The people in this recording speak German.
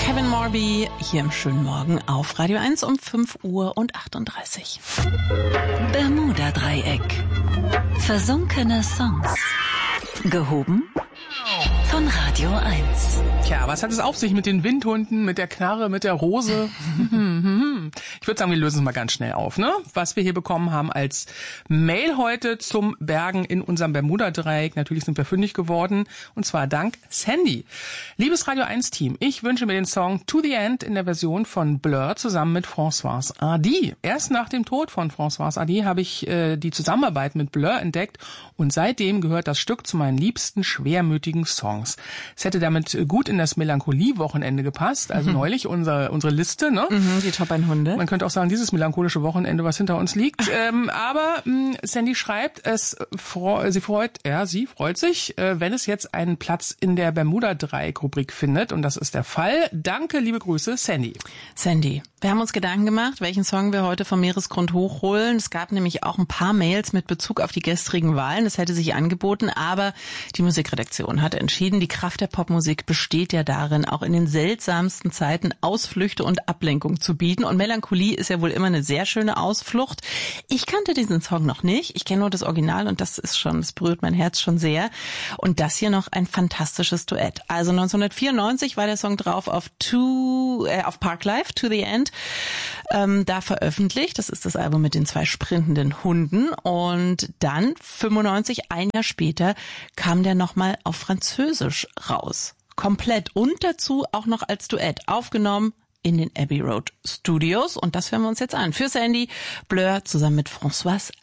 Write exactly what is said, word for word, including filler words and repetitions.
Kevin Morby hier im schönen Morgen auf Radio eins um fünf Uhr und achtunddreißig. Bermuda-Dreieck. Versunkene Songs. Gehoben von Radio eins. Tja, was hat es auf sich mit den Windhunden, mit der Knarre, mit der Rose? Ich würde sagen, wir lösen es mal ganz schnell auf, ne? Was wir hier bekommen haben als Mail heute zum Bergen in unserem Bermuda-Dreieck. Natürlich sind wir fündig geworden, und zwar dank Sandy. Liebes Radio eins Team, ich wünsche mir den Song To the End in der Version von Blur zusammen mit Françoise Hardy. Erst nach dem Tod von Françoise Hardy habe ich äh, die Zusammenarbeit mit Blur entdeckt und seitdem gehört das Stück zu meinen liebsten schwermütigen Songs. Es hätte damit gut in das Melancholie-Wochenende gepasst, also mhm. neulich unsere unsere Liste, ne? Mhm, die Top hundert. Man könnte auch sagen, dieses melancholische Wochenende, was hinter uns liegt. ähm, aber mh, Sandy schreibt, es freu, sie freut, ja, sie freut sich, äh, wenn es jetzt einen Platz in der Bermuda-Dreieck-Rubrik findet, und das ist der Fall. Danke, liebe Grüße, Sandy. Sandy, wir haben uns Gedanken gemacht, welchen Song wir heute vom Meeresgrund hochholen. Es gab nämlich auch ein paar Mails mit Bezug auf die gestrigen Wahlen. Das hätte sich angeboten, aber die Musikredaktion hat entschieden, die Kraft der Popmusik besteht ja darin, auch in den seltsamsten Zeiten Ausflüchte und Ablenkung zu bieten. Und Melancholie ist ja wohl immer eine sehr schöne Ausflucht. Ich kannte diesen Song noch nicht. Ich kenne nur das Original und das ist schon, das berührt mein Herz schon sehr. Und das hier noch ein fantastisches Duett. Also neunzehnhundertvierundneunzig war der Song drauf auf To, äh, auf Parklife, To the End, ähm, da veröffentlicht. Das ist das Album mit den zwei sprintenden Hunden. Und dann fünfundneunzig, ein Jahr später, kam der nochmal auf Französisch raus. Komplett. Und dazu auch noch als Duett aufgenommen in den Abbey Road Studios. Und das hören wir uns jetzt an. Für Sandy, Blur zusammen mit Françoise